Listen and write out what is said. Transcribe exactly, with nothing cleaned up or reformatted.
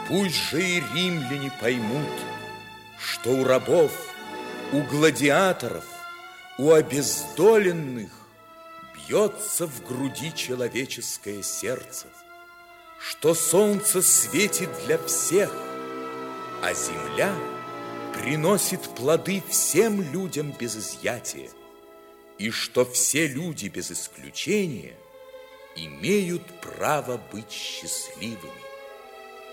Пусть же и римляне поймут, что у рабов, у гладиаторов, у обездоленных бьется в груди человеческое сердце, что солнце светит для всех, а земля приносит плоды всем людям без изъятия, и что все люди без исключения имеют право быть счастливыми.